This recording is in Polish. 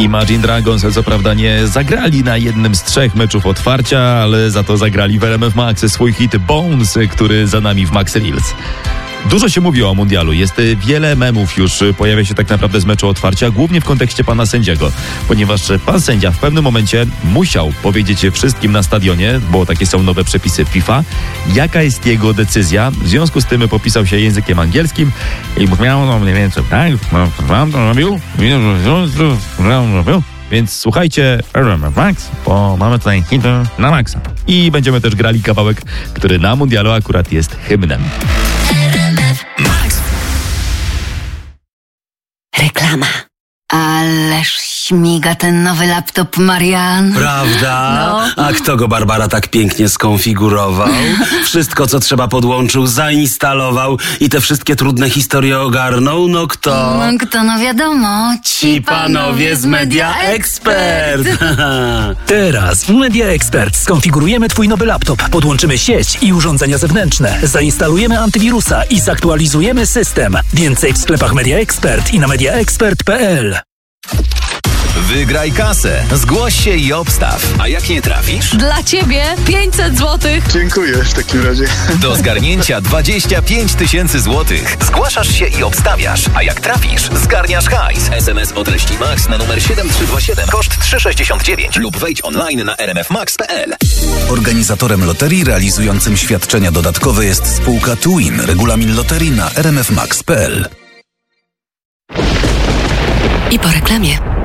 Imagine Dragons co prawda nie zagrali na jednym z 3 meczów otwarcia, ale za to zagrali w RMF Max swój hit Bones, który za nami w Max Reels. Dużo się mówi o mundialu, jest wiele memów już pojawia się tak naprawdę z meczu otwarcia, głównie w kontekście pana sędziego, ponieważ pan sędzia w pewnym momencie musiał powiedzieć wszystkim na stadionie, bo takie są nowe przepisy FIFA, jaka jest jego decyzja. W związku z tym popisał się językiem angielskim i mówił, no mniej więcej tak, wam to robił, więc słuchajcie RMF Max, bo mamy tutaj hit na maksa. I będziemy też grali kawałek, który na mundialu akurat jest hymnem. Reklama. Ależ śmiga ten nowy laptop, Marian. Prawda? No. A kto go, Barbara, tak pięknie skonfigurował? Wszystko, co trzeba, podłączył, zainstalował i te wszystkie trudne historie ogarnął? No kto? No wiadomo, ci panowie z Media Expert. Teraz w Media Expert skonfigurujemy Twój nowy laptop, podłączymy sieć i urządzenia zewnętrzne, zainstalujemy antywirusa i zaktualizujemy system. Więcej w sklepach Media Expert i na mediaexpert.pl. Wygraj kasę, zgłoś się i obstaw. A jak nie trafisz? Dla Ciebie 500 złotych. Dziękuję w takim razie. Do zgarnięcia 25 000 złotych. Zgłaszasz się i obstawiasz. A jak trafisz, zgarniasz hajs. SMS o treści MAX na numer 7327, koszt 3,69 lub wejdź online na rmfmax.pl. Organizatorem loterii realizującym świadczenia dodatkowe jest spółka Twin. Regulamin loterii na rmfmax.pl. I po reklamie.